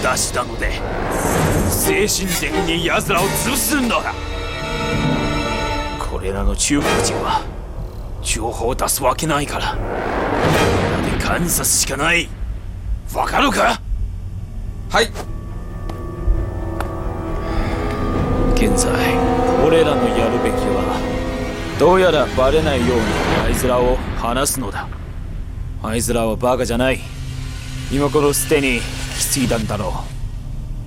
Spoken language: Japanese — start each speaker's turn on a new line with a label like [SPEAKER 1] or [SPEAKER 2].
[SPEAKER 1] なしなので精神的に奴らを潰すのだ。これらの中国人は情報を出すわけないからみんなで観察しかない。わかるか？
[SPEAKER 2] はい。
[SPEAKER 1] 現在俺らのやるべきはどうやらバレないようにあいつらを話すのだ。あいつらはバカじゃない。今頃すでに気づいたんだろう。